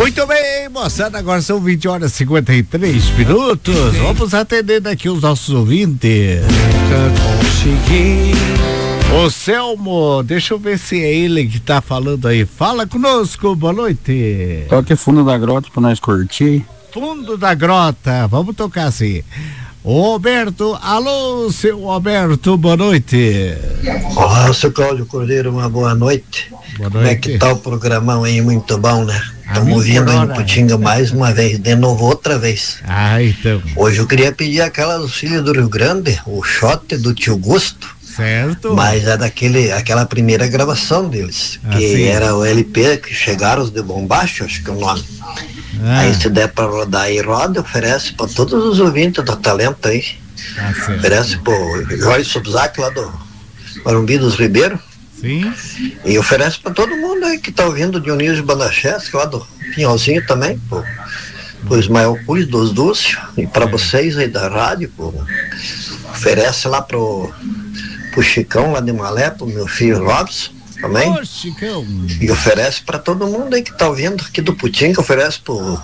Muito bem, moçada, agora são 20 horas e 53 minutos. Vamos atender aqui os nossos ouvintes. Ô Selmo, deixa eu ver se é ele que tá falando aí. Fala conosco, boa noite. Toque Fundo da Grota pra nós curtir. Fundo da Grota, vamos tocar assim. Ô Alberto, alô, seu Alberto, boa noite. Olá, seu Cláudio Cordeiro, uma boa noite. Boa noite. Como é que tá o programão aí? Muito bom, né? Estamos vindo aí no Putinga mais uma vez, de novo outra vez. Então. Hoje eu queria pedir aquela dos filhos do Rio Grande, o shot do Tio Gusto. Certo. Mas é aquela primeira gravação deles, que sim. Era o LP que chegaram os de Bombacho, acho que é o nome. Aí se der pra rodar aí, roda, oferece pra todos os ouvintes do Talento aí. Oferece pro Jorge Subzac lá do Marumbi dos Ribeiros. Sim. E oferece pra todo mundo aí que tá ouvindo Dionísio Bandachesca lá do Pinhalzinho também, pro Ismael Cruz dos Dúcio, e pra vocês aí da rádio, oferece lá pro Chicão lá de Malé, pro meu filho Robson também. Ô, Chicão. E oferece pra todo mundo aí que tá ouvindo aqui do Putinga, oferece pro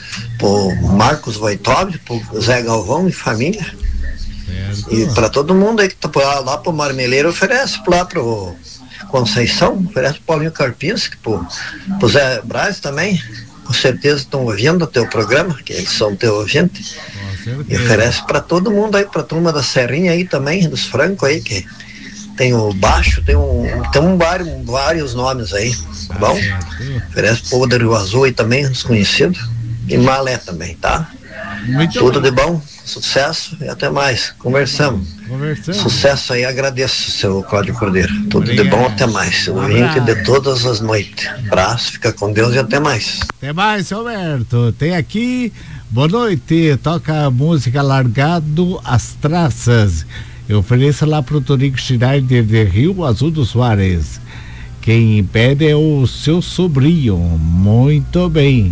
Marcos Voitov, pro Zé Galvão e família. Certo. E pra todo mundo aí que tá lá pro Marmeleiro, oferece lá pro Conceição, oferece pro Paulinho Karpinski, pro Zé Braz também, com certeza estão ouvindo o teu programa, que eles são teu ouvinte. E oferece pra todo mundo aí, pra turma da Serrinha aí também, dos Franco aí, que tem o baixo, tem vários nomes aí, tá bom? Oferece pro povo do Rio Azul aí também, desconhecido, e Malé também, tá? Tudo de bom, sucesso e até mais. Conversamos. Sucesso aí, agradeço, seu Cláudio Cordeiro. Tudo de bom, até mais. Eu vim de todas as noites. Abraço, fica com Deus e até mais. Até mais, seu Alberto. Tem aqui, boa noite, toca a música Largado as Traças. Eu ofereço lá pro Tonico Schneider de Rio Azul dos Soares. Quem pede é o seu sobrinho. Muito bem.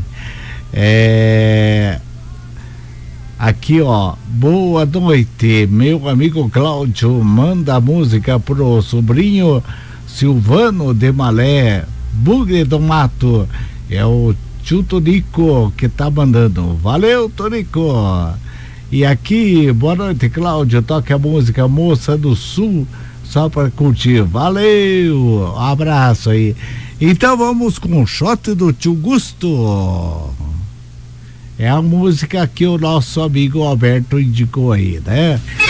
Aqui, ó, boa noite, meu amigo Cláudio, manda a música pro sobrinho Silvano de Malé, Bugre do Mato, é o tio Tonico que tá mandando. Valeu, Tonico. E aqui, boa noite, Cláudio, toca a música Moça do Sul, só para curtir. Valeu, um abraço aí. Então vamos com o shot do tio Gusto. É a música que o nosso amigo Alberto indicou aí, né?